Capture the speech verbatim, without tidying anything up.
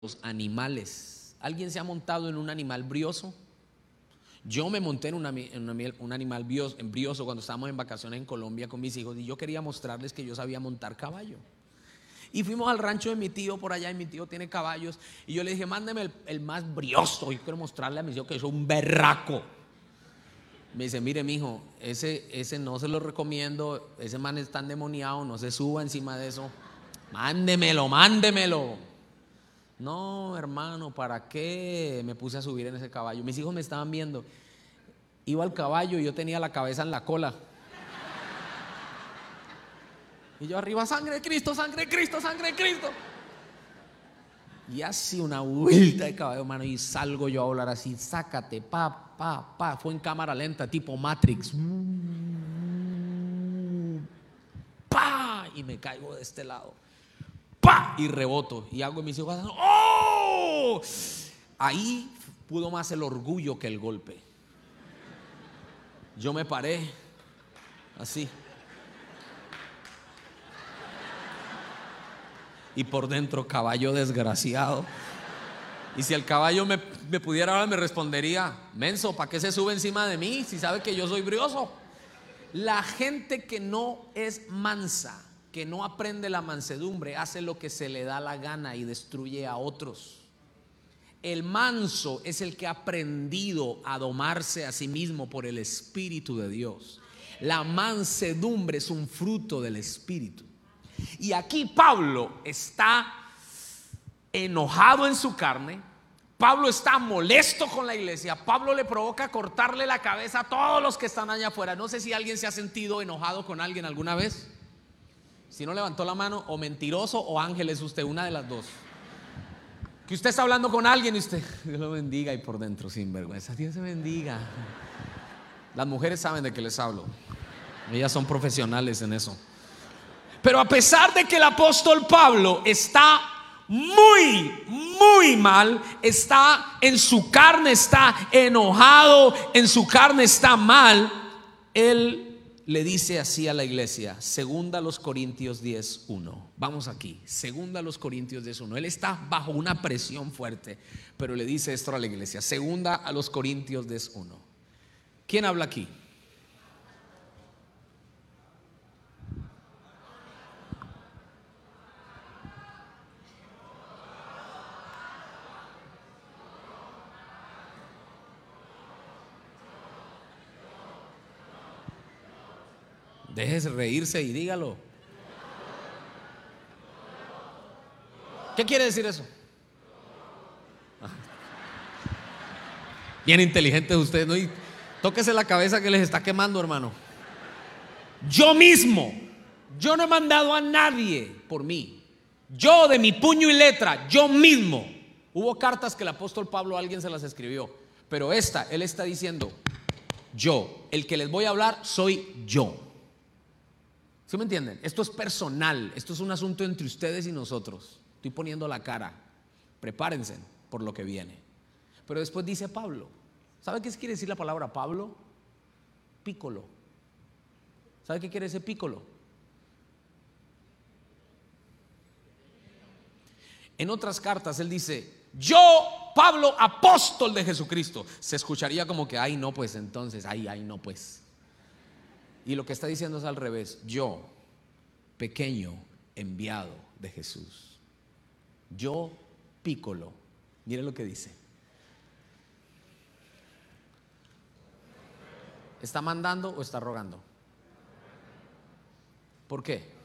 los animales. ¿Alguien se ha montado en un animal brioso? Yo me monté en, una, en un animal brioso cuando estábamos en vacaciones en Colombia con mis hijos, y yo quería mostrarles que yo sabía montar caballo. Y fuimos al rancho de mi tío por allá, y mi tío tiene caballos, y yo le dije: mándeme el, el más brioso, yo quiero mostrarle a mi tío que soy un berraco. Me dice: mire, mijo, ese, ese no se lo recomiendo, ese man está endemoniado, no se suba encima de eso, mándemelo, mándemelo. No, hermano, ¿para qué me puse a subir en ese caballo? Mis hijos me estaban viendo. Iba al caballo y yo tenía la cabeza en la cola. Y yo arriba: sangre de Cristo, sangre de Cristo, sangre de Cristo. Y así una vuelta de caballo, hermano, y salgo yo a hablar así: sácate, pa, pa, pa. Fue en cámara lenta, tipo Matrix. Pa, y me caigo de este lado. ¡Pah! Y reboto y hago mis hijos: ¡oh! Ahí pudo más el orgullo que el golpe. Yo me paré así, y por dentro: caballo desgraciado. Y si el caballo me, me pudiera hablar, me respondería: menso, ¿para qué se sube encima de mí si sabe que yo soy brioso? La gente que no es mansa, que no aprende la mansedumbre, hace lo que se le da la gana y destruye a otros. El manso es el que ha aprendido a domarse a sí mismo por el Espíritu de Dios. La mansedumbre es un fruto del Espíritu. Y aquí Pablo está enojado en su carne. Pablo está molesto con la iglesia. Pablo le provoca cortarle la cabeza a todos los que están allá afuera. No sé si alguien se ha sentido enojado con alguien alguna vez. Si no levantó la mano, o mentiroso o ángel es usted, una de las dos. Que usted está hablando con alguien y usted: Dios lo bendiga, y por dentro: sinvergüenza, Dios se bendiga. Las mujeres saben de qué les hablo, ellas son profesionales en eso. Pero a pesar de que el apóstol Pablo está muy, muy mal, está en su carne, está enojado, en su carne está mal, él le dice así a la iglesia. Segunda a los Corintios diez uno. Vamos aquí, segunda a los Corintios diez uno. Él está bajo una presión fuerte, pero le dice esto a la iglesia. Segunda a los Corintios diez uno. ¿Quién habla aquí? Déjese reírse y dígalo. ¿Qué quiere decir eso? Bien inteligentes ustedes, ¿no? Y tóquese la cabeza que les está quemando, hermano. Yo mismo, yo no he mandado a nadie por mí. Yo, de mi puño y letra, yo mismo. Hubo cartas que el apóstol Pablo, alguien se las escribió, pero esta, él está diciendo: yo, el que les voy a hablar soy yo. ¿Sí me entienden? Esto es personal, esto es un asunto entre ustedes y nosotros. Estoy poniendo la cara. Prepárense por lo que viene. Pero después dice Pablo. ¿Sabe qué quiere decir la palabra Pablo? Pícolo. ¿Sabe qué quiere decir pícolo? En otras cartas él dice: yo, Pablo, apóstol de Jesucristo. Se escucharía como que: ay, no, pues entonces, ay, ay, no, pues. Y lo que está diciendo es al revés: yo, pequeño enviado de Jesús. Yo, pícolo. Mire lo que dice. ¿Está mandando o está rogando? ¿Por qué?